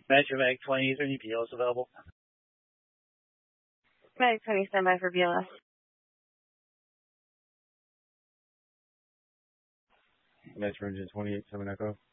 Metro Mag 20, is there any PLS available? Mag 20, standby for BLS. Metro Engine 28, 7 Echo.